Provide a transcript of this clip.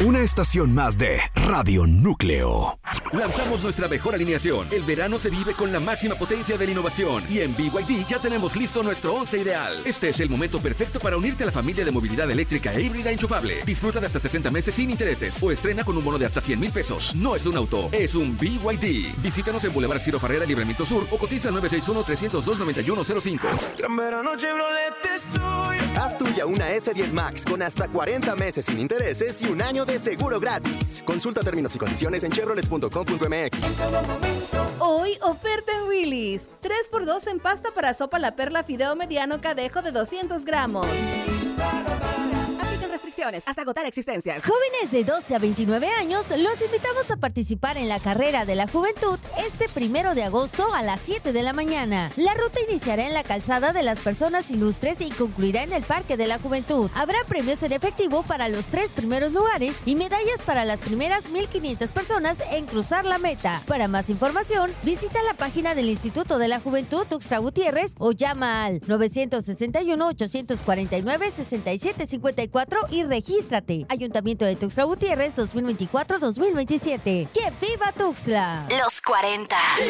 Una estación más de Radio Núcleo. Lanzamos nuestra mejor alineación. El verano se vive con la máxima potencia de la innovación. Y en BYD ya tenemos listo nuestro 11 ideal. Este es el momento perfecto para unirte a la familia de movilidad eléctrica e híbrida enchufable. Disfruta de hasta 60 meses sin intereses o estrena con un bono de hasta 100,000 pesos. No es un auto, es un BYD. Visítanos en Boulevard Ciro Farrera, Libramiento Sur o cotiza al 961-302-9105. En verano Chevrolet es tuyo. Haz tuya una S10 Max con hasta 40 meses sin intereses y un año de seguro gratis. Consulta términos y condiciones en chevrolet.com.mx. Hoy, oferta en Willy's. 3x2 en pasta para sopa La Perla Fideo Mediano Cadejo de 200 gramos. Aplican restricciones hasta agotar existencias. Jóvenes de 12 a 29 años, los invitamos a participar en la Carrera de la Juventud este 1 de agosto a las 7 de la mañana. La ruta iniciará en la calzada de las personas ilustres y concluirá en el Parque de la Juventud. Habrá premios en efectivo para los 3 primeros lugares y medallas para las primeras 1,500 personas en cruzar la meta. Para más información, visita la página del Instituto de la Juventud Tuxtla Gutiérrez o llama al 961-849-6754 y regístrate. Ayuntamiento de Tuxtla Gutiérrez 2024-2027. ¡Que viva Tuxtla! Los 40.